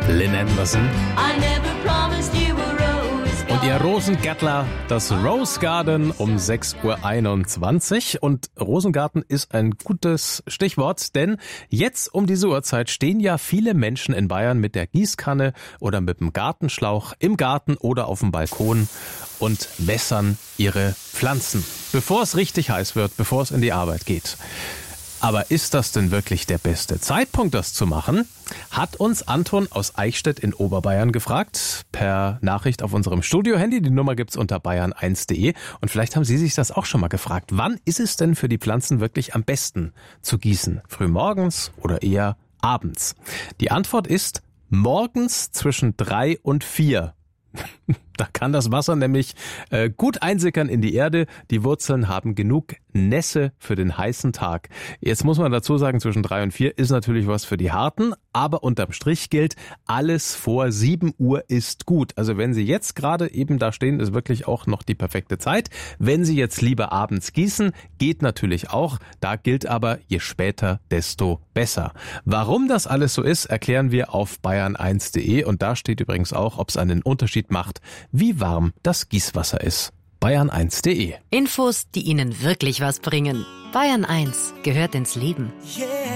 Lynn Anderson I never promised you a rose und ihr Rosengärtler, das Rose Garden um 6.21 Uhr. Und Rosengarten ist ein gutes Stichwort, denn jetzt um diese Uhrzeit stehen ja viele Menschen in Bayern mit der Gießkanne oder mit dem Gartenschlauch im Garten oder auf dem Balkon und wässern ihre Pflanzen, bevor es richtig heiß wird, bevor es in die Arbeit geht. Aber ist das denn wirklich der beste Zeitpunkt, das zu machen? Hat uns Anton aus Eichstätt in Oberbayern gefragt, per Nachricht auf unserem Studio-Handy. Die Nummer gibt's unter bayern1.de. Und vielleicht haben Sie sich das auch schon mal gefragt. Wann ist es denn für die Pflanzen wirklich am besten zu gießen? Frühmorgens oder eher abends? Die Antwort ist morgens zwischen 3 und 4. Da kann das Wasser nämlich gut einsickern in die Erde. Die Wurzeln haben genug Nässe für den heißen Tag. Jetzt muss man dazu sagen, zwischen 3 und 4 ist natürlich was für die Harten, aber unterm Strich gilt, alles vor 7 Uhr ist gut. Also wenn Sie jetzt gerade eben da stehen, ist wirklich auch noch die perfekte Zeit. Wenn Sie jetzt lieber abends gießen, geht natürlich auch. Da gilt aber, je später, desto besser. Warum das alles so ist, erklären wir auf bayern1.de. Und da steht übrigens auch, ob es einen Unterschied macht, wie warm das Gießwasser ist. bayern1.de. Infos, die Ihnen wirklich was bringen. Bayern 1 gehört ins Leben. Yeah.